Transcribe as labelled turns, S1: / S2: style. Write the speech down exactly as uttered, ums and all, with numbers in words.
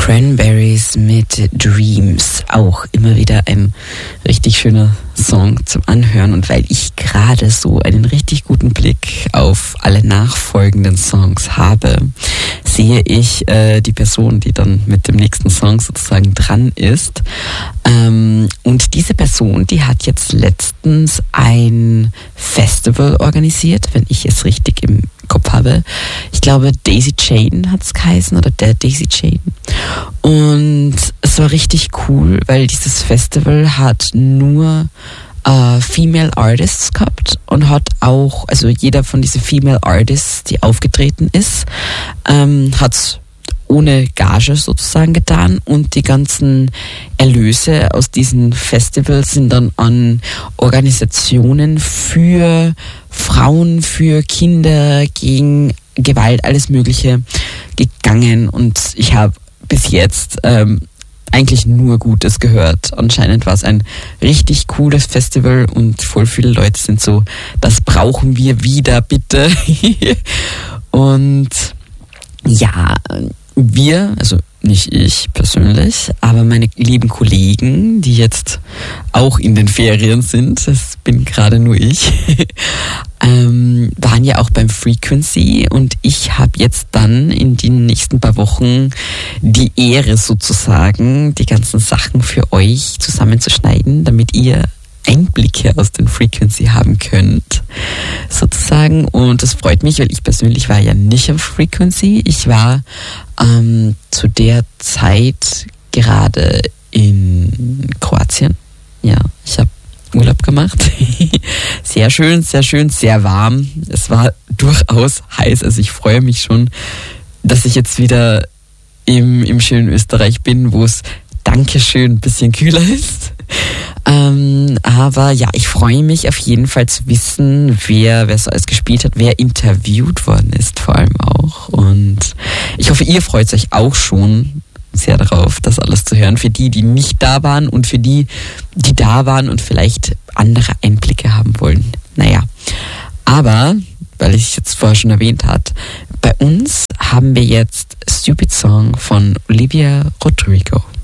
S1: Cranberries mit Dreams. Auch immer wieder ein richtig schöner Song zum Anhören. Und weil ich gerade so einen richtig guten Blick auf alle nachfolgenden Songs habe, sehe ich äh, die Person, die dann mit dem nächsten Song sozusagen dran ist. Ähm, und diese Person, die hat jetzt letztens ein Festival organisiert, wenn ich es richtig im Kopf habe. Ich glaube, Daisy Chain hat es geheißen oder der Daisy Chain. Und es war richtig cool, weil dieses Festival hat nur äh, Female Artists gehabt und hat auch, also jeder von diesen Female Artists, die aufgetreten ist, ähm, hat ohne Gage sozusagen getan, und die ganzen Erlöse aus diesen Festivals sind dann an Organisationen für Frauen, für Kinder, gegen Gewalt, alles Mögliche gegangen, und ich habe bis jetzt ähm, eigentlich nur Gutes gehört. Anscheinend war es ein richtig cooles Festival und voll viele Leute sind so, das brauchen wir wieder, bitte. Und ja, wir, also nicht ich persönlich, aber meine lieben Kollegen, die jetzt auch in den Ferien sind, das bin gerade nur ich, ähm, waren ja auch beim Frequency, und ich habe jetzt dann in den nächsten paar Wochen die Ehre sozusagen, die ganzen Sachen für euch zusammenzuschneiden, damit ihr Einblicke aus den Frequency haben könnt, sozusagen. Und das freut mich, weil ich persönlich war ja nicht am Frequency. Ich war ähm, zu der Zeit gerade in Kroatien. Ja, ich habe Urlaub gemacht. Sehr schön, sehr schön, sehr warm. Es war durchaus heiß. Also ich freue mich schon, dass ich jetzt wieder im, im schönen Österreich bin, wo es Dankeschön ein bisschen kühler ist. Ähm, aber ja, ich freue mich auf jeden Fall zu wissen, wer, wer so alles gespielt hat, wer interviewt worden ist vor allem auch. Und ich hoffe, ihr freut euch auch schon sehr darauf, das alles zu hören. Für die, die nicht da waren, und für die, die da waren und vielleicht andere Einblicke haben wollen. Naja, aber, weil ich es jetzt vorher schon erwähnt habe, bei uns haben wir jetzt Stupid Song von Olivia Rodrigo.